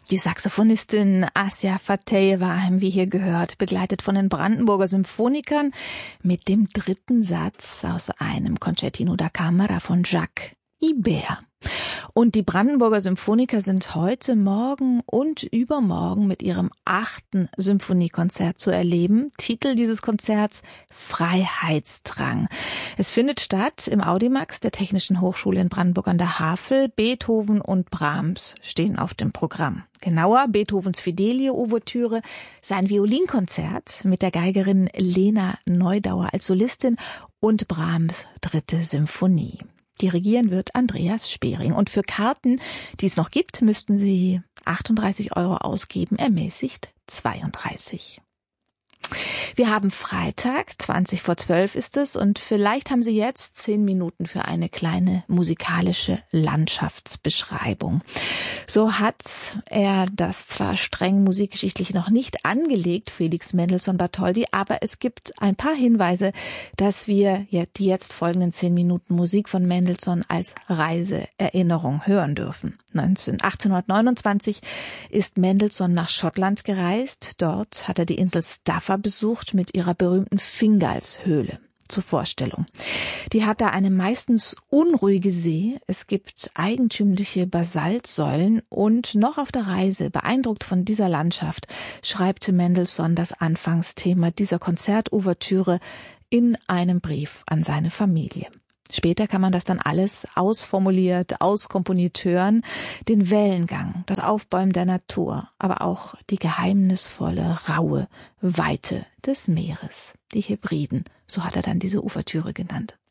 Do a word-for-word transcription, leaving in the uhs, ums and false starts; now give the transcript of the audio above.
Die Saxophonistin Asja Fatejeva haben wir hier gehört, begleitet von den Brandenburger Symphonikern mit dem dritten Satz aus einem Concertino da Camera von Jacques Ibert. Und die Brandenburger Symphoniker sind heute, morgen und übermorgen mit ihrem achten Symphoniekonzert zu erleben. Titel dieses Konzerts: Freiheitsdrang. Es findet statt im Audimax der Technischen Hochschule in Brandenburg an der Havel. Beethoven und Brahms stehen auf dem Programm. Genauer Beethovens Fidelio-Ouvertüre, sein Violinkonzert mit der Geigerin Lena Neudauer als Solistin und Brahms dritte Symphonie. Dirigieren wird Andreas Spering. Und für Karten, die es noch gibt, müssten Sie achtunddreißig Euro ausgeben, ermäßigt zweiunddreißig. Wir haben Freitag, zwanzig vor zwölf ist es, und vielleicht haben Sie jetzt zehn Minuten für eine kleine musikalische Landschaftsbeschreibung. So hat er das zwar streng musikgeschichtlich noch nicht angelegt, Felix Mendelssohn Bartholdy, aber es gibt ein paar Hinweise, dass wir die jetzt folgenden zehn Minuten Musik von Mendelssohn als Reiseerinnerung hören dürfen. achtzehnhundertneunundzwanzig ist Mendelssohn nach Schottland gereist. Dort hat er die Insel Staffa besucht mit ihrer berühmten Fingalshöhle. Zur Vorstellung. Die hat da eine meistens unruhige See. Es gibt eigentümliche Basaltsäulen und noch auf der Reise, beeindruckt von dieser Landschaft, schreibt Mendelssohn das Anfangsthema dieser Konzertouvertüre in einem Brief an seine Familie. Später kann man das dann alles ausformuliert, auskomponiert hören, den Wellengang, das Aufbäumen der Natur, aber auch die geheimnisvolle, raue Weite des Meeres, die Hebriden, so hat er dann diese Ouvertüre genannt.